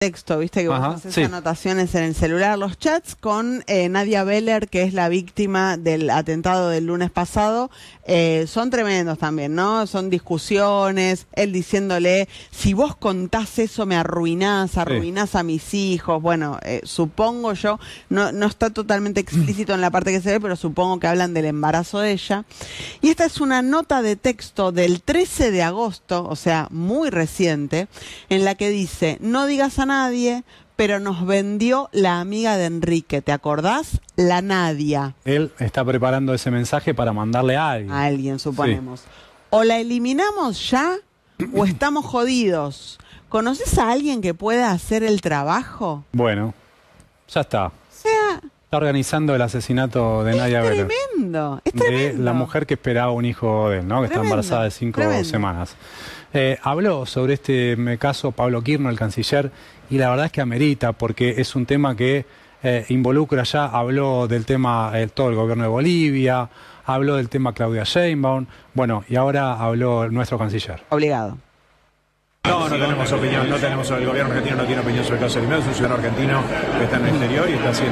texto, viste que vos haces anotaciones en el celular, los chats con Nadia Beller, que es la víctima del atentado del lunes pasado, son tremendos también, ¿no? Son discusiones, él diciéndole, si vos contás eso me arruinás a mis hijos. Bueno, supongo yo, no está totalmente explícito en la parte que se ve, pero supongo que hablan del embarazo de ella. Y esta es una nota de texto del 13 de agosto, o sea, muy reciente, en la que dice, no digas a nadie, pero nos vendió la amiga de Enrique, ¿te acordás? La Nadia. Él está preparando ese mensaje para mandarle a alguien. A alguien, suponemos. Sí. O la eliminamos ya, o estamos jodidos. ¿Conoces a alguien que pueda hacer el trabajo? Bueno, ya está. O sea, está organizando el asesinato de Nadia Beller. Es tremendo. De la mujer que esperaba un hijo de él, ¿no? Que está embarazada de 5 semanas. Habló sobre este caso Pablo Quirno, el canciller, y la verdad es que amerita, porque es un tema que involucra ya, habló del tema todo el gobierno de Bolivia, habló del tema Claudia Sheinbaum, bueno, y ahora habló nuestro canciller. Obligado. No tenemos opinión, el gobierno argentino no tiene opinión sobre el caso de Limedo, es un ciudadano argentino que está en el exterior y está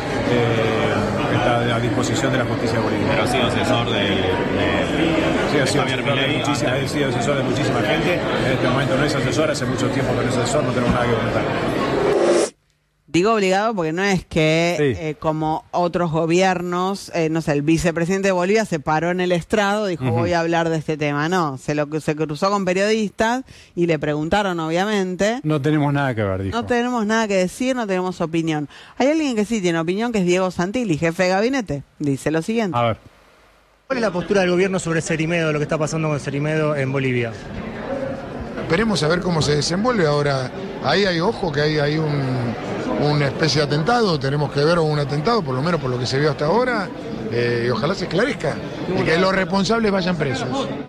a disposición de la justicia boliviana. Pero ha sido asesor ha sido asesor de muchísima gente, en este momento no es asesor, hace mucho tiempo que no es asesor, no tenemos nada que comentar. Digo obligado porque no es que como otros gobiernos, no sé, el vicepresidente de Bolivia se paró en el estrado, dijo voy a hablar de este tema. No, se cruzó con periodistas y le preguntaron, obviamente. No tenemos nada que ver, dijo. No tenemos nada que decir, no tenemos opinión. Hay alguien que sí tiene opinión, que es Diego Santilli, jefe de gabinete. Dice lo siguiente. A ver. ¿Cuál es la postura del gobierno sobre Cerimedo, lo que está pasando con Cerimedo en Bolivia? Esperemos a ver cómo se desenvuelve ahora. Ahí hay, ojo, que hay una especie de atentado, tenemos que ver un atentado, por lo menos por lo que se vio hasta ahora, y ojalá se esclarezca y que los responsables vayan presos.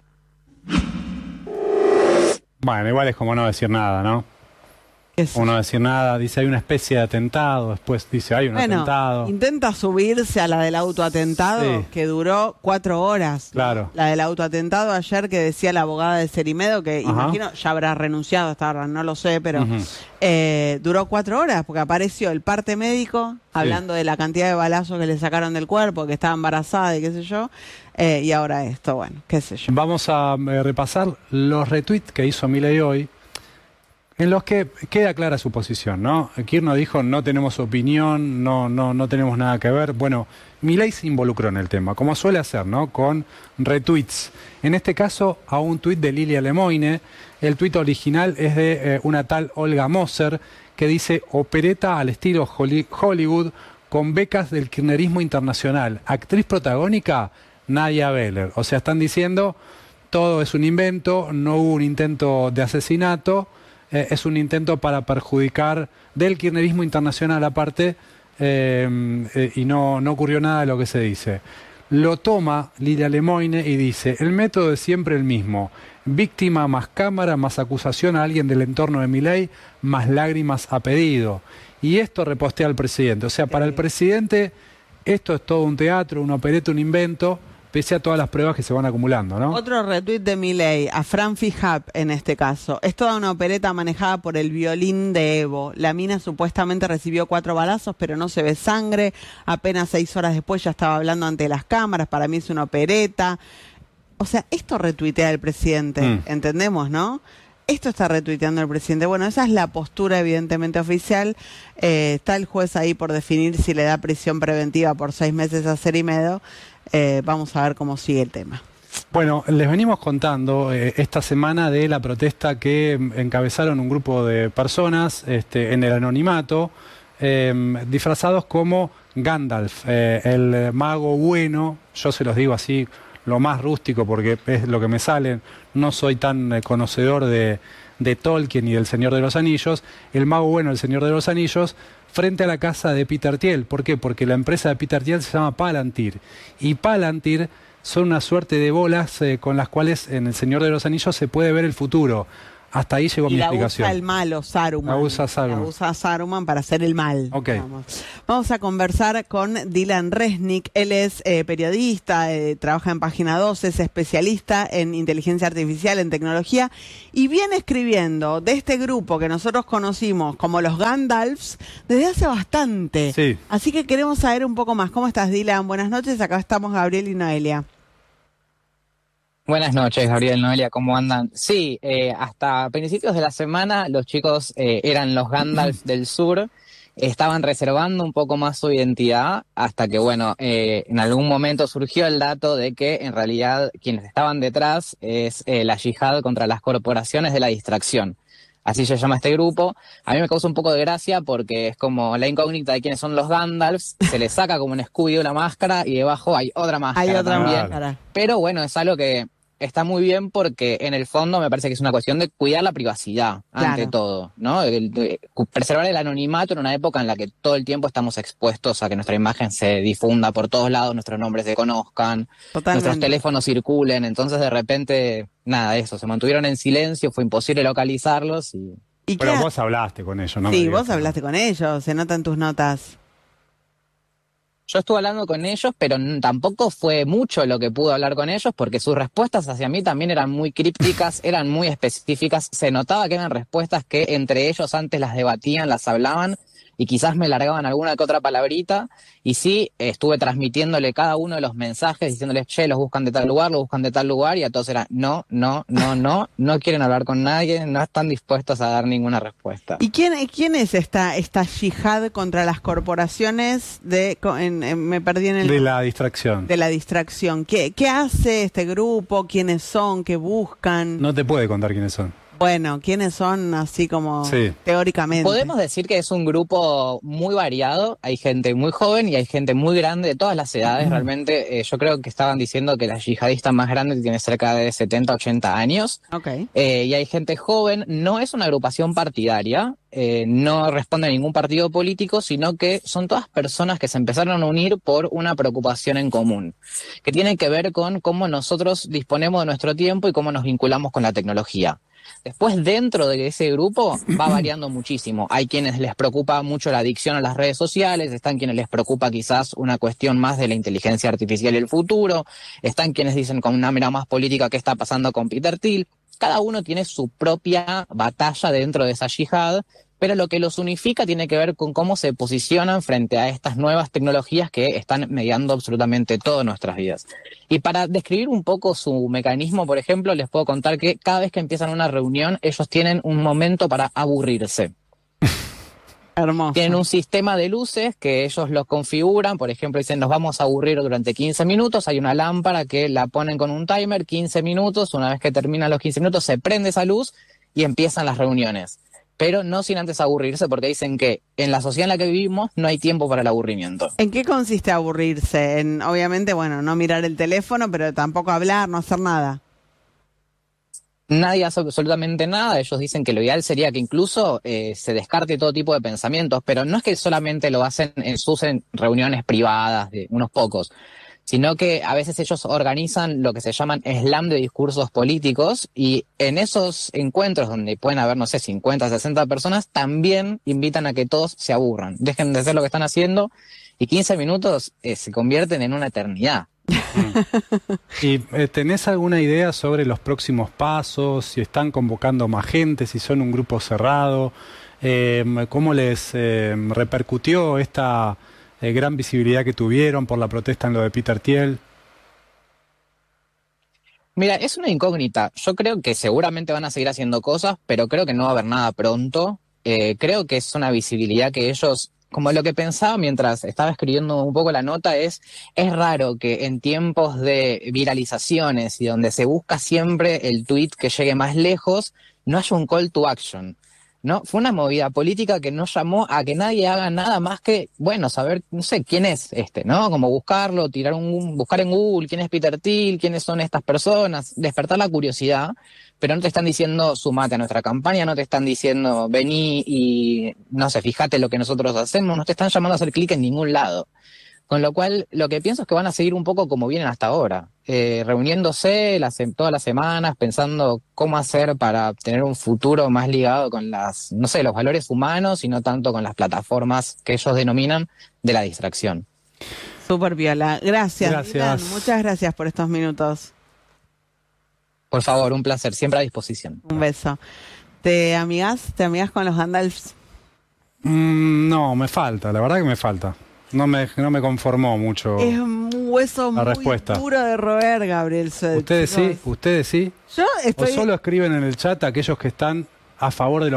Bueno, igual es como no decir nada, ¿no? Como no decir nada, dice hay una especie de atentado, después dice hay un atentado. Intenta subirse a la del autoatentado, que duró 4 horas. Claro. La del autoatentado ayer que decía la abogada de Cerimedo, que imagino ya habrá renunciado hasta ahora, no lo sé, pero duró 4 horas, porque apareció el parte médico, hablando de la cantidad de balazos que le sacaron del cuerpo, que estaba embarazada y qué sé yo. Y ahora esto, bueno, qué sé yo. Vamos a repasar los retweets que hizo Milei hoy, en los que queda clara su posición, ¿no? Quirno dijo, no tenemos opinión, no tenemos nada que ver. Bueno, Milei se involucró en el tema, como suele hacer, ¿no? Con retweets. En este caso, a un tuit de Lilia Lemoine. El tuit original es de una tal Olga Moser, que dice, opereta al estilo Hollywood, con becas del kirchnerismo internacional. Actriz protagónica, Nadia Beller. O sea, están diciendo, todo es un invento, no hubo un intento de asesinato, es un intento para perjudicar del kirchnerismo internacional aparte, y no ocurrió nada de lo que se dice. Lo toma Lilia Lemoine y dice, el método es siempre el mismo, víctima más cámara, más acusación a alguien del entorno de Milei, más lágrimas a pedido. Y esto repostea al presidente. O sea, para el presidente esto es todo un teatro, una opereta, un invento, pese a todas las pruebas que se van acumulando, ¿no? Otro retweet de Milei, a Fran Fijap en este caso. Es toda una opereta manejada por el violín de Evo. La mina supuestamente recibió 4 balazos, pero no se ve sangre. Apenas 6 horas después ya estaba hablando ante las cámaras. Para mí es una opereta. O sea, esto retuitea el presidente, entendemos, ¿no? Esto está retuiteando el presidente. Bueno, esa es la postura evidentemente oficial. Está el juez ahí por definir si le da prisión preventiva por 6 meses a Cerimedo. Vamos a ver cómo sigue el tema. Bueno, les venimos contando esta semana de la protesta que encabezaron un grupo de personas en el anonimato, disfrazados como Gandalf, el mago bueno. Yo se los digo así, lo más rústico, porque es lo que me sale. No soy tan conocedor de Tolkien y del Señor de los Anillos. El mago bueno, el Señor de los Anillos, frente a la casa de Peter Thiel. ¿Por qué? Porque la empresa de Peter Thiel se llama Palantir. Y Palantir son una suerte de bolas con las cuales en el Señor de los Anillos se puede ver el futuro. Hasta ahí llegó Y mi la explicación. usa el malo, Saruman. La usa Saruman. La usa Saruman para hacer el mal. Ok. Vamos a conversar con Dylan Resnick. Él es periodista, trabaja en Página 12, es especialista en inteligencia artificial, en tecnología, y viene escribiendo de este grupo que nosotros conocimos como los Gandalfs desde hace bastante. Sí. Así que queremos saber un poco más. ¿Cómo estás, Dylan? Buenas noches. Acá estamos Gabriel y Noelia. Buenas noches, Gabriel, Noelia, ¿cómo andan? Sí, hasta principios de la semana los chicos eran los Gandalf del sur, estaban reservando un poco más su identidad hasta que, bueno, en algún momento surgió el dato de que en realidad quienes estaban detrás es la yihad contra las corporaciones de la distracción. Así se llama este grupo. A mí me causa un poco de gracia porque es como la incógnita de quiénes son los Gandalfs, se les saca como un escudo la máscara y debajo hay otra máscara. Hay otra también. máscara. Pero bueno, es algo que está muy bien porque en el fondo me parece que es una cuestión de cuidar la privacidad ante todo, ¿no? De preservar el anonimato en una época en la que todo el tiempo estamos expuestos a que nuestra imagen se difunda por todos lados, nuestros nombres se conozcan, nuestros teléfonos circulen, entonces de repente, nada, eso, se mantuvieron en silencio, fue imposible localizarlos y... Pero vos hablaste con ellos, ¿no? Sí, vos hablaste con ellos, se nota en tus notas. Yo estuve hablando con ellos, pero tampoco fue mucho lo que pude hablar con ellos, porque sus respuestas hacia mí también eran muy crípticas, eran muy específicas. Se notaba que eran respuestas que entre ellos antes las debatían, las hablaban, y quizás me largaban alguna que otra palabrita. Y sí, estuve transmitiéndole cada uno de los mensajes, diciéndoles, che, los buscan de tal lugar, los buscan de tal lugar, y a todos era, no quieren hablar con nadie, no están dispuestos a dar ninguna respuesta. ¿Y quién es esta yihad contra las corporaciones me perdí en el... De la distracción. De la distracción. ¿Qué hace este grupo? ¿Quiénes son? ¿Qué buscan? No te puede contar quiénes son. Bueno, ¿quiénes son así como sí, teóricamente? Podemos decir que es un grupo muy variado, hay gente muy joven y hay gente muy grande de todas las edades, realmente yo creo que estaban diciendo que la yihadista más grande tiene cerca de 70, 80 años, y hay gente joven, no es una agrupación partidaria, no responde a ningún partido político, sino que son todas personas que se empezaron a unir por una preocupación en común, que tiene que ver con cómo nosotros disponemos de nuestro tiempo y cómo nos vinculamos con la tecnología. Después, dentro de ese grupo, va variando muchísimo. Hay quienes les preocupa mucho la adicción a las redes sociales, están quienes les preocupa quizás una cuestión más de la inteligencia artificial y el futuro, están quienes dicen con una mira más política qué está pasando con Peter Thiel. Cada uno tiene su propia batalla dentro de esa yihad, pero lo que los unifica tiene que ver con cómo se posicionan frente a estas nuevas tecnologías que están mediando absolutamente todas nuestras vidas. Y para describir un poco su mecanismo, por ejemplo, les puedo contar que cada vez que empiezan una reunión, ellos tienen un momento para aburrirse. Hermoso. Tienen un sistema de luces que ellos los configuran, por ejemplo, dicen nos vamos a aburrir durante 15 minutos, hay una lámpara que la ponen con un timer, 15 minutos, una vez que terminan los 15 minutos se prende esa luz y empiezan las reuniones. Pero no sin antes aburrirse, porque dicen que en la sociedad en la que vivimos no hay tiempo para el aburrimiento. ¿En qué consiste aburrirse? Obviamente, bueno, no mirar el teléfono, pero tampoco hablar, no hacer nada. Nadie hace absolutamente nada. Ellos dicen que lo ideal sería que incluso se descarte todo tipo de pensamientos, pero no es que solamente lo hacen en sus reuniones privadas de unos pocos, sino que a veces ellos organizan lo que se llaman slam de discursos políticos y en esos encuentros donde pueden haber, no sé, 50, 60 personas, también invitan a que todos se aburran, dejen de hacer lo que están haciendo y 15 minutos se convierten en una eternidad. ¿Y tenés alguna idea sobre los próximos pasos? Si están convocando más gente, si son un grupo cerrado, ¿cómo les repercutió esta gran visibilidad que tuvieron por la protesta en lo de Peter Thiel? Mira, es una incógnita. Yo creo que seguramente van a seguir haciendo cosas, pero creo que no va a haber nada pronto. Creo que es una visibilidad que ellos, como lo que pensaba mientras estaba escribiendo un poco la nota, es raro que en tiempos de viralizaciones y donde se busca siempre el tweet que llegue más lejos, no haya un call to action. ¿No? Fue una movida política que no llamó a que nadie haga nada más que, bueno, saber, no sé, quién es ¿no? Como buscarlo, buscar en Google quién es Peter Thiel, quiénes son estas personas, despertar la curiosidad, pero no te están diciendo sumate a nuestra campaña, no te están diciendo vení y, no sé, fíjate lo que nosotros hacemos, no te están llamando a hacer clic en ningún lado. Con lo cual, lo que pienso es que van a seguir un poco como vienen hasta ahora, reuniéndose todas las semanas, pensando cómo hacer para tener un futuro más ligado con no sé, los valores humanos y no tanto con las plataformas que ellos denominan de la distracción. Súper viola. Gracias. Gracias. Dylan, muchas gracias por estos minutos. Por favor, un placer, siempre a disposición. Un beso. ¿Te amigas con los Gandalfs? No, me falta, la verdad que me falta. No me conformó mucho. Es un hueso muy duro de roer, Gabriel Sued. ¿Ustedes sí? ¿Ustedes sí? Yo estoy... ¿O solo escriben en el chat aquellos que están a favor de los